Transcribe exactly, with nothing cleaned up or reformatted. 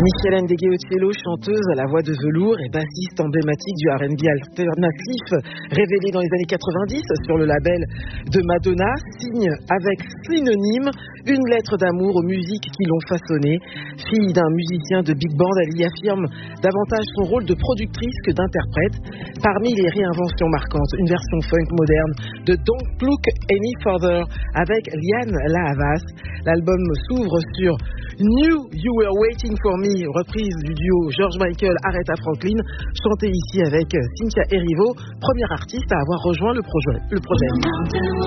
Michelene Deguettiello, chanteuse à la voix de velours et bassiste emblématique du R and B alternatif, révélée dans les années quatre-vingt-dix sur le label de Madonna, signe avec synonyme une lettre d'amour aux musiques qui l'ont façonnée. Fille d'un musicien de big band, elle y affirme davantage son rôle de productrice que d'interprète. Parmi les réinventions marquantes, une version funk moderne de Don't Look Any Further avec Lianne La Havas. L'album s'ouvre sur Knew You Were Waiting For Me, reprise du duo George Michael Aretha Franklin, chantée ici avec Cynthia Erivo, première artiste à avoir rejoint le projet. Le projet.